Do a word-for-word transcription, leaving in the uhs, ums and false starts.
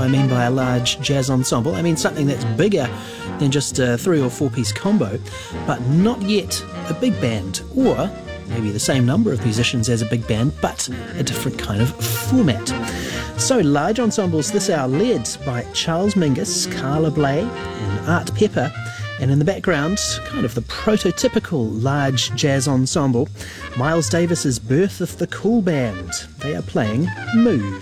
I mean by a large jazz ensemble. I mean something that's bigger than just a three or four piece combo, but not yet a big band, or maybe the same number of musicians as a big band, but a different kind of format. So large ensembles this hour led by Charles Mingus, Carla Bley and Art Pepper, and in the background, kind of the prototypical large jazz ensemble, Miles Davis's Birth of the Cool Band. They are playing Move.